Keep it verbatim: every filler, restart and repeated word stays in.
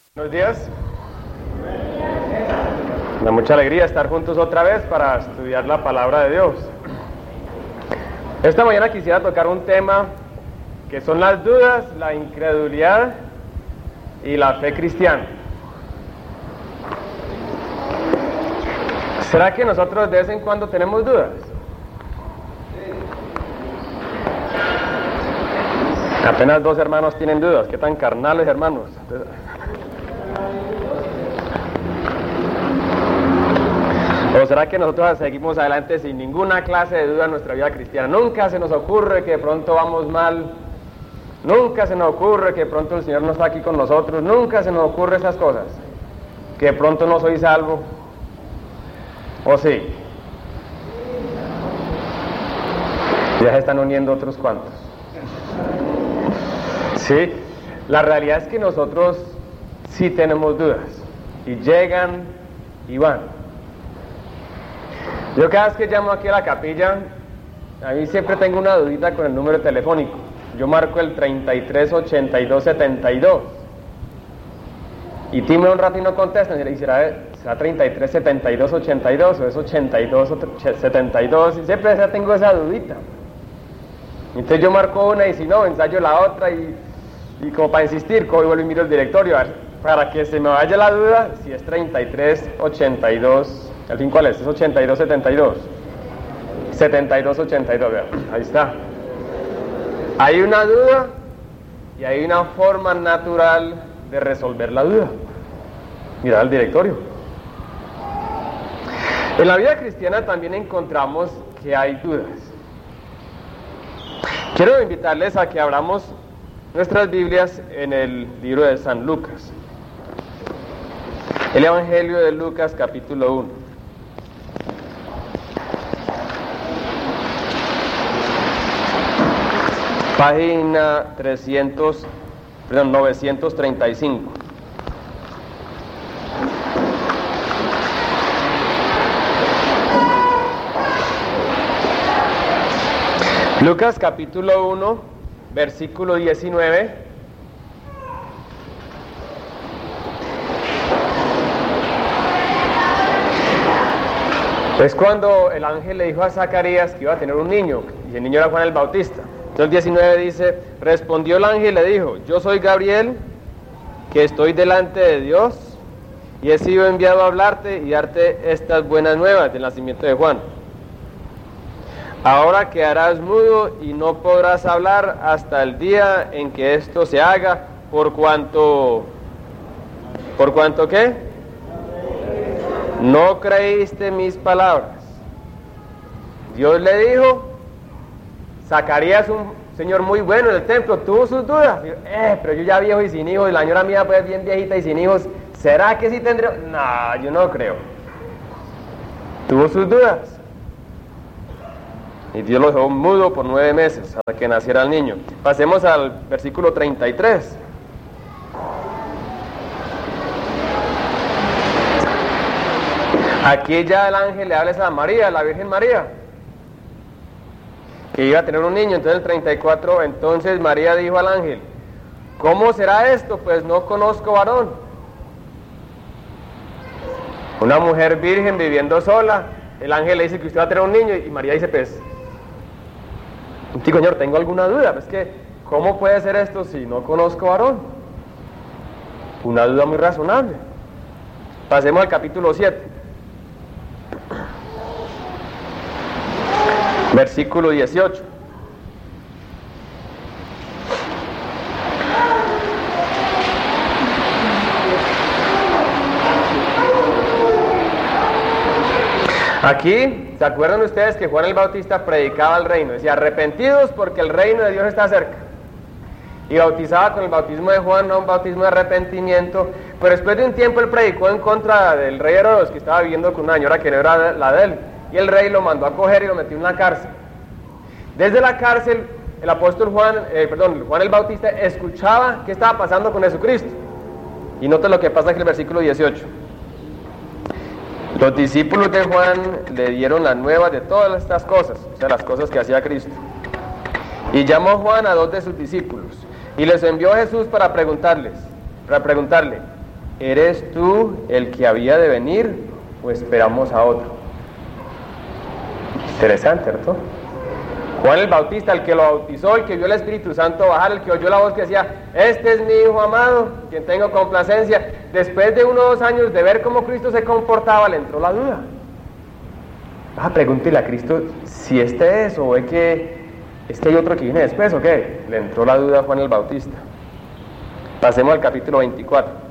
Buenos días. Me da mucha alegría estar juntos otra vez para estudiar la palabra de Dios. Esta mañana quisiera tocar un tema que son las dudas, la incredulidad y la fe cristiana. ¿Será que nosotros de vez en cuando tenemos dudas? Apenas dos hermanos tienen dudas. ¿Qué tan carnales, hermanos? ¿O será que nosotros seguimos adelante sin ninguna clase de duda en nuestra vida cristiana? Nunca se nos ocurre que de pronto vamos mal. Nunca se nos ocurre que de pronto el Señor no está aquí con nosotros. Nunca se nos ocurre esas cosas. Que de pronto no soy salvo. ¿O sí? Ya se están uniendo otros cuantos. Sí, la realidad es que nosotros sí tenemos dudas. Y llegan y van. Yo cada vez que llamo aquí a la capilla, a mí siempre tengo una dudita con el número telefónico. Yo marco el treinta y tres ochenta y dos setenta y dos. Y timbre un rato y no contestan. Y será, será treinta y tres setenta y dos ochenta y dos o es ochenta y dos setenta y dos. Y siempre tengo esa dudita. Entonces yo marco una y si no, ensayo la otra y, y como para insistir, cojo y vuelvo y miro el directorio a ver, para que se me vaya la duda si es treinta y tres ochenta y dos, al fin cuál es, es ochenta y dos setenta y dos, setenta y dos ochenta y dos, vean, ahí está. Hay una duda y hay una forma natural de resolver la duda. Mirad el directorio. En la vida cristiana también encontramos que hay dudas. Quiero invitarles a que abramos nuestras Biblias en el libro de San Lucas. El Evangelio de Lucas, capítulo uno. Página trescientos, perdón, novecientos treinta y cinco. Lucas capítulo uno, versículo diecinueve. Es cuando el ángel le dijo a Zacarías que iba a tener un niño, y el niño era Juan el Bautista. Entonces el diecinueve dice, respondió el ángel y le dijo, yo soy Gabriel, que estoy delante de Dios, y he sido enviado a hablarte y darte estas buenas nuevas del nacimiento de Juan. Ahora quedarás mudo y no podrás hablar hasta el día en que esto se haga, por cuanto, ¿por cuanto qué? No creíste mis palabras. Dios le dijo, Zacarías, un señor muy bueno en el templo, tuvo sus dudas. Eh, pero yo ya viejo y sin hijos, y la señora mía pues bien viejita y sin hijos, ¿será que sí tendré? No, yo no creo. Tuvo sus dudas. Y Dios lo dejó mudo por nueve meses hasta que naciera el niño. Pasemos al versículo treinta y tres. Aquí ya el ángel le habla a María, la Virgen María, que iba a tener un niño. Entonces el treinta y cuatro, entonces María dijo al ángel, ¿cómo será esto? Pues no conozco varón. Una mujer virgen viviendo sola, el ángel le dice que usted va a tener un niño, y María dice, pues, sí, señor, tengo alguna duda, es que, ¿cómo puede ser esto si no conozco varón? Una duda muy razonable. Pasemos al capítulo siete. Versículo dieciocho. Aquí, ¿se acuerdan ustedes que Juan el Bautista predicaba el reino? Decía, arrepentidos porque el reino de Dios está cerca. Y bautizaba con el bautismo de Juan, no un bautismo de arrepentimiento. Pero después de un tiempo él predicó en contra del rey Herodes, que estaba viviendo con una señora que no era la de él. Y el rey lo mandó a coger y lo metió en la cárcel. Desde la cárcel, el apóstol Juan, eh, perdón, Juan el Bautista escuchaba qué estaba pasando con Jesucristo. Y nota lo que pasa aquí en el versículo dieciocho. Los discípulos de Juan le dieron las nuevas de todas estas cosas, o sea, las cosas que hacía Cristo. Y llamó Juan a dos de sus discípulos y les envió a Jesús para preguntarles, para preguntarle, ¿eres tú el que había de venir o esperamos a otro? Interesante, ¿cierto? Juan el Bautista, el que lo bautizó, el que vio el Espíritu Santo bajar, el que oyó la voz que decía, este es mi Hijo amado, quien tengo complacencia. Después de uno o dos años de ver cómo Cristo se comportaba, le entró la duda. Ah, pregúntele a Cristo si este es, o ve que es que hay otro que viene después, ¿o qué? Le entró la duda a Juan el Bautista. Pasemos al capítulo veinticuatro.